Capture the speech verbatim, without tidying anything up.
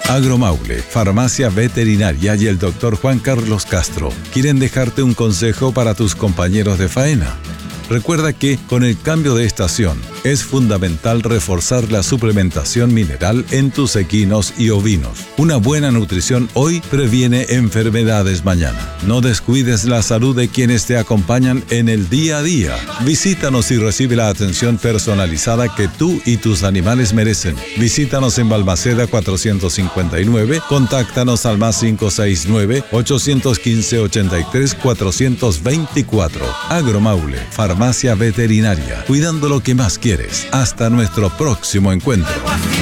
Agromaule, Farmacia Veterinaria y el doctor Juan Carlos Castro quieren dejarte un consejo para tus compañeros de faena. Recuerda que con el cambio de estación es fundamental reforzar la suplementación mineral en tus equinos y ovinos. Una buena nutrición hoy previene enfermedades mañana. No descuides la salud de quienes te acompañan en el día a día. Visítanos y recibe la atención personalizada que tú y tus animales merecen. Visítanos en Balmaceda cuatrocientos cincuenta y nueve. Contáctanos al más cinco seis nueve, ocho uno cinco, ocho tres, cuatro dos cuatro. Agromaule, Farmacia Veterinaria, cuidando lo que más quieres. Hasta nuestro próximo encuentro.